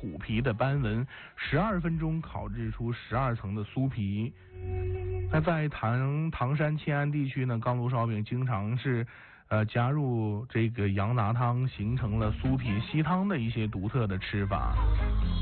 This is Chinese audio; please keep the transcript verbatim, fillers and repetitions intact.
虎皮的斑纹，十二分钟烤制出十二层的酥皮。那在唐唐山迁安地区呢，钢炉烧饼经常是呃加入这个羊杂汤，形成了酥皮稀汤的一些独特的吃法。